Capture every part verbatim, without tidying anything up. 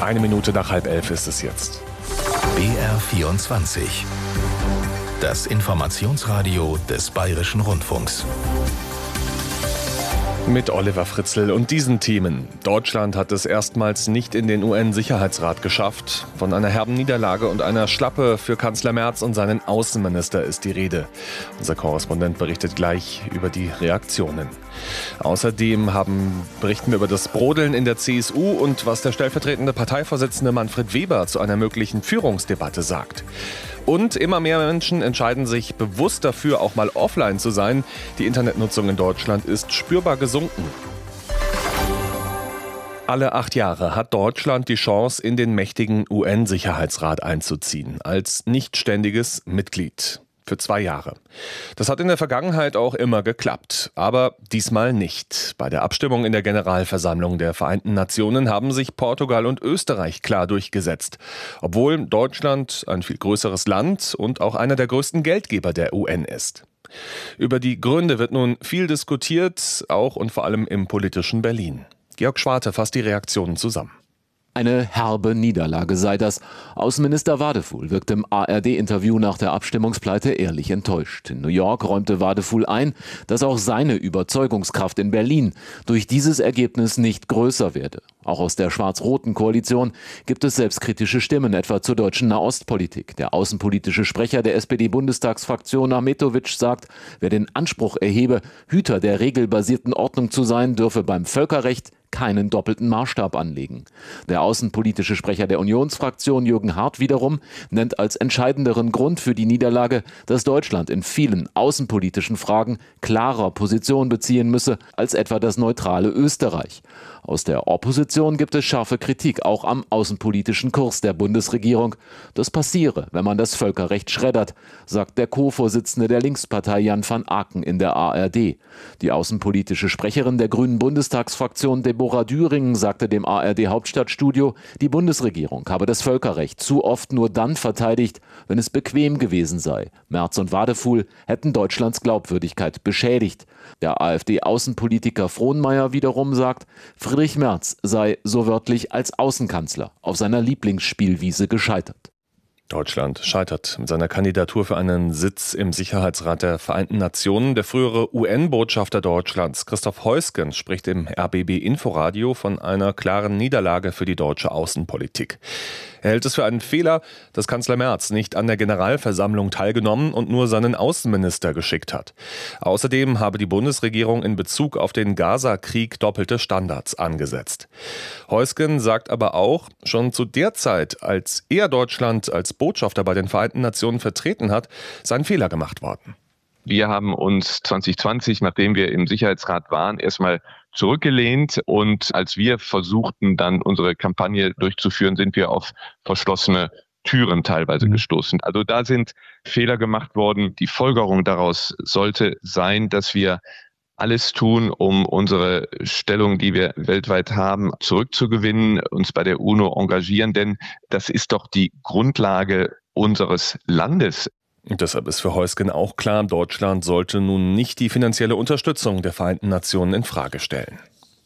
Eine Minute nach halb elf ist es jetzt. B R vierundzwanzig. Das Informationsradio des Bayerischen Rundfunks. Mit Oliver Fritzl und diesen Themen. Deutschland hat es erstmals nicht in den U N-Sicherheitsrat geschafft. Von einer herben Niederlage und einer Schlappe für Kanzler Merz und seinen Außenminister ist die Rede. Unser Korrespondent berichtet gleich über die Reaktionen. Außerdem haben, berichten wir über das Brodeln in der C S U und was der stellvertretende Parteivorsitzende Manfred Weber zu einer möglichen Führungsdebatte sagt. Und immer mehr Menschen entscheiden sich bewusst dafür, auch mal offline zu sein. Die Internetnutzung in Deutschland ist spürbar gesunken. Alle acht Jahre hat Deutschland die Chance, in den mächtigen U N-Sicherheitsrat einzuziehen, als nichtständiges Mitglied. Für zwei Jahre. Das hat in der Vergangenheit auch immer geklappt, aber diesmal nicht. Bei der Abstimmung in der Generalversammlung der Vereinten Nationen haben sich Portugal und Österreich klar durchgesetzt, obwohl Deutschland ein viel größeres Land und auch einer der größten Geldgeber der U N ist. Über die Gründe wird nun viel diskutiert, auch und vor allem im politischen Berlin. Georg Schwarte fasst die Reaktionen zusammen. Eine herbe Niederlage sei das. Außenminister Wadefuhl wirkte im A R D-Interview nach der Abstimmungspleite ehrlich enttäuscht. In New York räumte Wadefuhl ein, dass auch seine Überzeugungskraft in Berlin durch dieses Ergebnis nicht größer werde. Auch aus der schwarz-roten Koalition gibt es selbstkritische Stimmen, etwa zur deutschen Nahostpolitik. Der außenpolitische Sprecher der S P D-Bundestagsfraktion Ahmetovic sagt, wer den Anspruch erhebe, Hüter der regelbasierten Ordnung zu sein, dürfe beim Völkerrecht keinen doppelten Maßstab anlegen. Der außenpolitische Sprecher der Unionsfraktion Jürgen Hart wiederum nennt als entscheidenderen Grund für die Niederlage, dass Deutschland in vielen außenpolitischen Fragen klarer Position beziehen müsse als etwa das neutrale Österreich. Aus der Opposition gibt es scharfe Kritik auch am außenpolitischen Kurs der Bundesregierung. Das passiere, wenn man das Völkerrecht schreddert, sagt der Co-Vorsitzende der Linkspartei Jan van Aken in der A R D. Die außenpolitische Sprecherin der Grünen Bundestagsfraktion Deborah Düringen sagte dem A R D-Hauptstadtstudio, die Bundesregierung habe das Völkerrecht zu oft nur dann verteidigt, wenn es bequem gewesen sei. Merz und Wadefuhl hätten Deutschlands Glaubwürdigkeit beschädigt. Der AfD-Außenpolitiker Frohnmeier wiederum sagt, Friedrich Merz sei so wörtlich als Außenkanzler auf seiner Lieblingsspielwiese gescheitert. Deutschland scheitert mit seiner Kandidatur für einen Sitz im Sicherheitsrat der Vereinten Nationen. Der frühere U N-Botschafter Deutschlands, Christoph Heusgen, spricht im R B B-Inforadio von einer klaren Niederlage für die deutsche Außenpolitik. Er hält es für einen Fehler, dass Kanzler Merz nicht an der Generalversammlung teilgenommen und nur seinen Außenminister geschickt hat. Außerdem habe die Bundesregierung in Bezug auf den Gaza-Krieg doppelte Standards angesetzt. Heusgen sagt aber auch, schon zu der Zeit, als er Deutschland als Botschafter bei den Vereinten Nationen vertreten hat, sei ein Fehler gemacht worden. Wir haben uns zwanzig zwanzig, nachdem wir im Sicherheitsrat waren, erstmal zurückgelehnt. Und als wir versuchten, dann unsere Kampagne durchzuführen, sind wir auf verschlossene Türen teilweise gestoßen. Also da sind Fehler gemacht worden. Die Folgerung daraus sollte sein, dass wir alles tun, um unsere Stellung, die wir weltweit haben, zurückzugewinnen, uns bei der UNO engagieren. Denn das ist doch die Grundlage unseres Landes. Und deshalb ist für Heusgen auch klar, Deutschland sollte nun nicht die finanzielle Unterstützung der Vereinten Nationen in Frage stellen.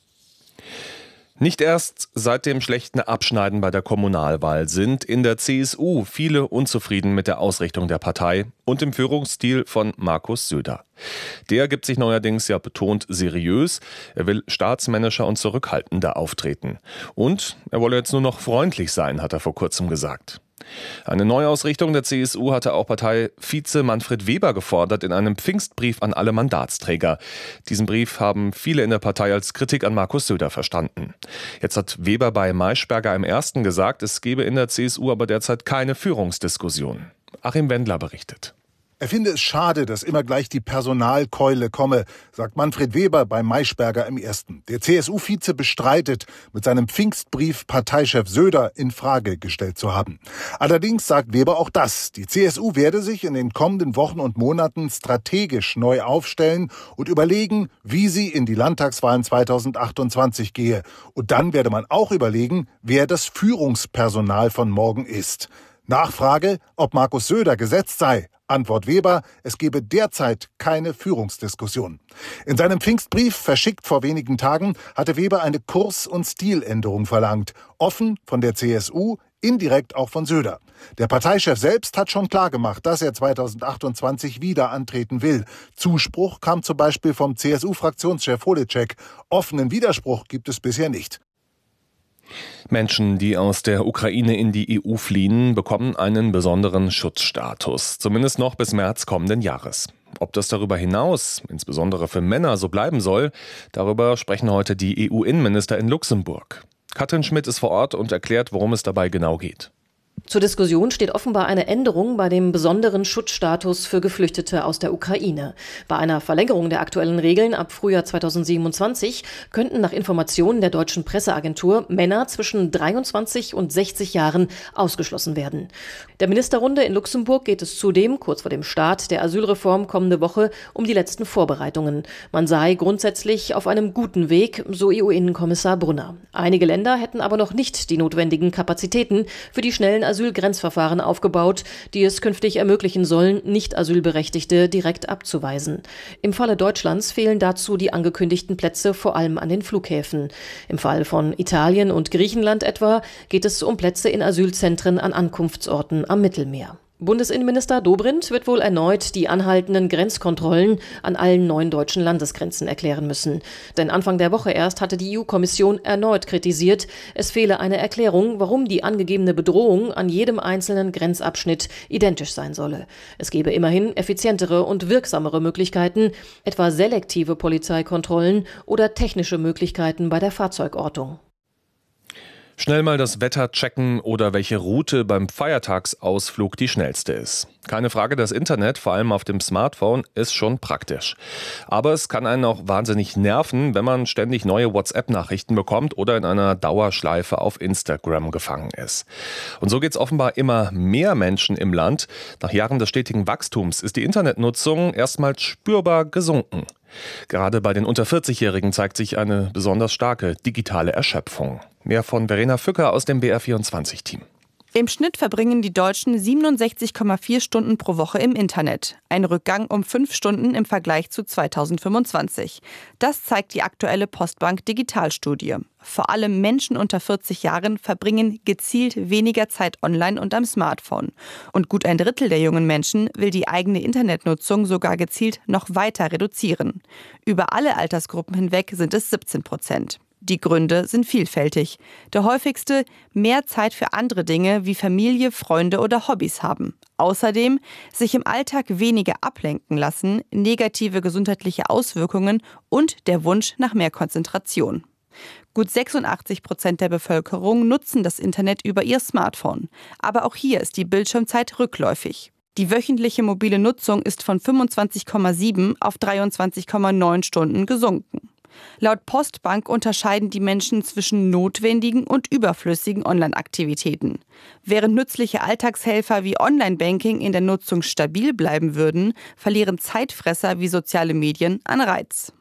Nicht erst seit dem schlechten Abschneiden bei der Kommunalwahl sind in der C S U viele unzufrieden mit der Ausrichtung der Partei und dem Führungsstil von Markus Söder. Der gibt sich neuerdings ja betont seriös. Er will staatsmännischer und zurückhaltender auftreten. Und er wolle jetzt nur noch freundlich sein, hat er vor kurzem gesagt. Eine Neuausrichtung der C S U hatte auch Parteivize Manfred Weber gefordert in einem Pfingstbrief an alle Mandatsträger. Diesen Brief haben viele in der Partei als Kritik an Markus Söder verstanden. Jetzt hat Weber bei Maischberger im Ersten gesagt, es gebe in der C S U aber derzeit keine Führungsdiskussion. Achim Wendler berichtet. Er finde es schade, dass immer gleich die Personalkeule komme, sagt Manfred Weber bei Maischberger im Ersten. Der C S U-Vize bestreitet, mit seinem Pfingstbrief Parteichef Söder in Frage gestellt zu haben. Allerdings sagt Weber auch das: Die C S U werde sich in den kommenden Wochen und Monaten strategisch neu aufstellen und überlegen, wie sie in die Landtagswahlen zweitausendachtundzwanzig gehe. Und dann werde man auch überlegen, wer das Führungspersonal von morgen ist. Nachfrage, ob Markus Söder gesetzt sei. Antwort Weber, es gebe derzeit keine Führungsdiskussion. In seinem Pfingstbrief, verschickt vor wenigen Tagen, hatte Weber eine Kurs- und Stiländerung verlangt. Offen von der C S U, indirekt auch von Söder. Der Parteichef selbst hat schon klargemacht, dass er zweitausendachtundzwanzig wieder antreten will. Zuspruch kam zum Beispiel vom C S U-Fraktionschef Holitschek. Offenen Widerspruch gibt es bisher nicht. Menschen, die aus der Ukraine in die E U fliehen, bekommen einen besonderen Schutzstatus, zumindest noch bis März kommenden Jahres. Ob das darüber hinaus, insbesondere für Männer, so bleiben soll, darüber sprechen heute die E U-Innenminister in Luxemburg. Katrin Schmidt ist vor Ort und erklärt, worum es dabei genau geht. Zur Diskussion steht offenbar eine Änderung bei dem besonderen Schutzstatus für Geflüchtete aus der Ukraine. Bei einer Verlängerung der aktuellen Regeln ab Frühjahr zweitausendsiebenundzwanzig könnten nach Informationen der deutschen Presseagentur Männer zwischen dreiundzwanzig und sechzig Jahren ausgeschlossen werden. Der Ministerrunde in Luxemburg geht es zudem, kurz vor dem Start der Asylreform kommende Woche, um die letzten Vorbereitungen. Man sei grundsätzlich auf einem guten Weg, so E U-Innenkommissar Brunner. Einige Länder hätten aber noch nicht die notwendigen Kapazitäten für die schnellen Asylgrenzverfahren aufgebaut, die es künftig ermöglichen sollen, Nicht-Asylberechtigte direkt abzuweisen. Im Falle Deutschlands fehlen dazu die angekündigten Plätze vor allem an den Flughäfen. Im Fall von Italien und Griechenland etwa geht es um Plätze in Asylzentren an Ankunftsorten am Mittelmeer. Bundesinnenminister Dobrindt wird wohl erneut die anhaltenden Grenzkontrollen an allen neun deutschen Landesgrenzen erklären müssen. Denn Anfang der Woche erst hatte die E U-Kommission erneut kritisiert, es fehle eine Erklärung, warum die angegebene Bedrohung an jedem einzelnen Grenzabschnitt identisch sein solle. Es gebe immerhin effizientere und wirksamere Möglichkeiten, etwa selektive Polizeikontrollen oder technische Möglichkeiten bei der Fahrzeugortung. Schnell mal das Wetter checken oder welche Route beim Feiertagsausflug die schnellste ist. Keine Frage, das Internet, vor allem auf dem Smartphone, ist schon praktisch. Aber es kann einen auch wahnsinnig nerven, wenn man ständig neue WhatsApp-Nachrichten bekommt oder in einer Dauerschleife auf Instagram gefangen ist. Und so geht es offenbar immer mehr Menschen im Land. Nach Jahren des stetigen Wachstums ist die Internetnutzung erstmals spürbar gesunken. Gerade bei den unter vierzig-Jährigen zeigt sich eine besonders starke digitale Erschöpfung. Mehr von Verena Fücker aus dem B R vierundzwanzig-Team. Im Schnitt verbringen die Deutschen siebenundsechzig Komma vier Stunden pro Woche im Internet. Ein Rückgang um fünf Stunden im Vergleich zu zweitausendfünfundzwanzig. Das zeigt die aktuelle Postbank Digitalstudie. Vor allem Menschen unter vierzig Jahren verbringen gezielt weniger Zeit online und am Smartphone. Und gut ein Drittel der jungen Menschen will die eigene Internetnutzung sogar gezielt noch weiter reduzieren. Über alle Altersgruppen hinweg sind es siebzehn Prozent. Die Gründe sind vielfältig. Der häufigste: mehr Zeit für andere Dinge wie Familie, Freunde oder Hobbys haben. Außerdem sich im Alltag weniger ablenken lassen, negative gesundheitliche Auswirkungen und der Wunsch nach mehr Konzentration. Gut sechsundachtzig Prozent der Bevölkerung nutzen das Internet über ihr Smartphone. Aber auch hier ist die Bildschirmzeit rückläufig. Die wöchentliche mobile Nutzung ist von fünfundzwanzig Komma sieben auf dreiundzwanzig Komma neun Stunden gesunken. Laut Postbank unterscheiden die Menschen zwischen notwendigen und überflüssigen Online-Aktivitäten. Während nützliche Alltagshelfer wie Online-Banking in der Nutzung stabil bleiben würden, verlieren Zeitfresser wie soziale Medien an Reiz.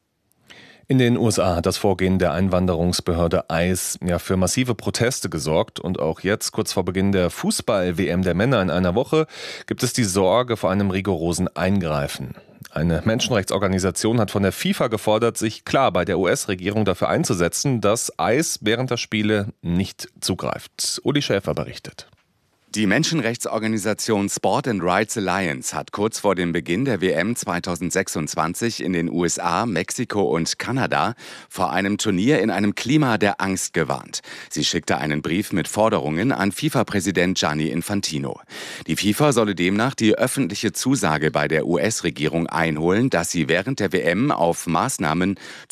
In den U S A hat das Vorgehen der Einwanderungsbehörde I C E ja für massive Proteste gesorgt. Und auch jetzt, kurz vor Beginn der Fußball-W M der Männer in einer Woche, gibt es die Sorge vor einem rigorosen Eingreifen. Eine Menschenrechtsorganisation hat von der FIFA gefordert, sich klar bei der U S-Regierung dafür einzusetzen, dass I C E während der Spiele nicht zugreift. Uli Schäfer berichtet. Die Menschenrechtsorganisation Sport and Rights Alliance hat kurz vor dem Beginn der W M zweitausendsechsundzwanzig in den U S A, Mexiko und Kanada vor einem Turnier in einem Klima der Angst gewarnt. Sie schickte einen Brief mit Forderungen an FIFA-Präsident Gianni Infantino. Die FIFA solle demnach die öffentliche Zusage bei der U S-Regierung einholen, dass sie während der W M auf Maßnahmen